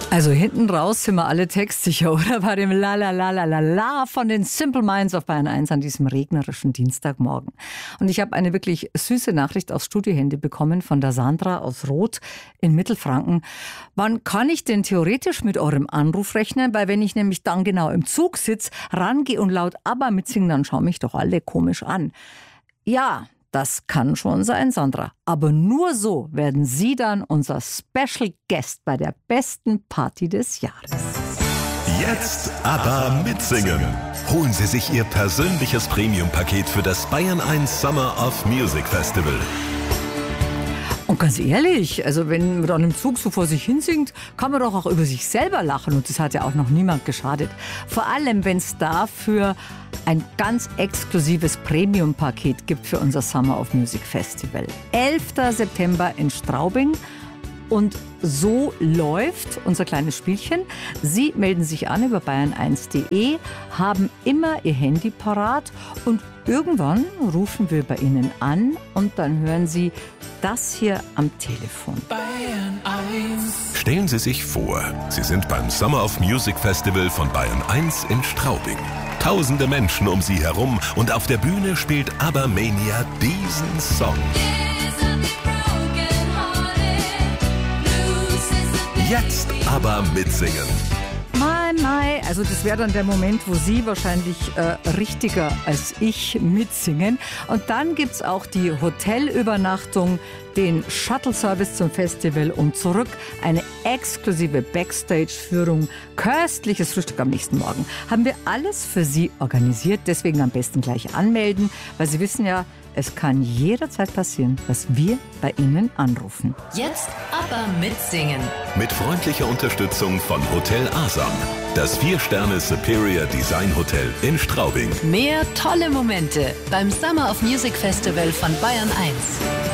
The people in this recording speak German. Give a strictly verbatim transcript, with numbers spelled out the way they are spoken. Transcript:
Also hinten raus sind wir alle textsicher, oder? Bei dem La La La La La La von den Simple Minds auf Bayern eins an diesem regnerischen Dienstagmorgen. Und ich habe eine wirklich süße Nachricht aufs Studiohandy bekommen von der Sandra aus Roth in Mittelfranken. Wann kann ich denn theoretisch mit eurem Anruf rechnen? Weil wenn ich nämlich dann genau im Zug sitze, rangehe und laut ABBA mitsingen, dann schauen mich doch alle komisch an. Ja, das kann schon sein, Sandra. Aber nur so werden Sie dann unser Special Guest bei der besten Party des Jahres. Jetzt aber mitsingen. Holen Sie sich Ihr persönliches Premium-Paket für das Bayern eins Summer of Music Festival. Und ganz ehrlich, also wenn man dann im Zug so vor sich hinsingt, kann man doch auch über sich selber lachen. Und das hat ja auch noch niemand geschadet. Vor allem, wenn es dafür ein ganz exklusives Premium-Paket gibt für unser Summer of Music Festival. elfter September in Straubing. Und so läuft unser kleines Spielchen. Sie melden sich an über bayern eins punkt de, haben immer Ihr Handy parat und irgendwann rufen wir bei Ihnen an und dann hören Sie das hier am Telefon. Bayern eins. Stellen Sie sich vor, Sie sind beim Summer of Music Festival von Bayern eins in Straubing. Tausende Menschen um Sie herum und auf der Bühne spielt ABBA Mania diesen Song. Jetzt aber mitsingen. Mai, Mai, also das wäre dann der Moment, wo Sie wahrscheinlich äh, richtiger als ich mitsingen. Und dann gibt es auch die Hotelübernachtung, den Shuttle-Service zum Festival und zurück, eine exklusive Backstage-Führung, köstliches Frühstück am nächsten Morgen. Haben wir alles für Sie organisiert, deswegen am besten gleich anmelden, weil Sie wissen ja, es kann jederzeit passieren, dass wir bei Ihnen anrufen. Jetzt aber mitsingen. Mit freundlicher Unterstützung von Hotel Asam, das vier Sterne Superior Design Hotel in Straubing. Mehr tolle Momente beim Summer of Music Festival von Bayern eins.